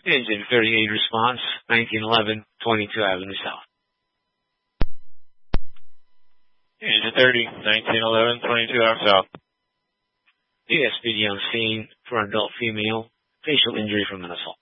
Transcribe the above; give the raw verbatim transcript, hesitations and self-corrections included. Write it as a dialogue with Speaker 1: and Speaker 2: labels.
Speaker 1: Engine thirty-eight response, nineteen eleven, twenty-two Avenue South.
Speaker 2: Engine thirty, nineteen eleven, twenty-two Avenue South.
Speaker 1: D S P D on scene for adult female, facial injury from an assault.